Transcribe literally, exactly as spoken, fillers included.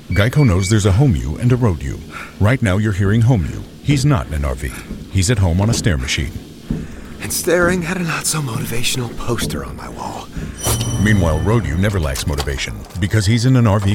Geico knows there's a home you and a road you. Right now you're hearing home you. He's not in an R V. He's at home on a stair machine. And staring at a not-so-motivational poster on my wall. Meanwhile, road you never lacks motivation because he's in an R V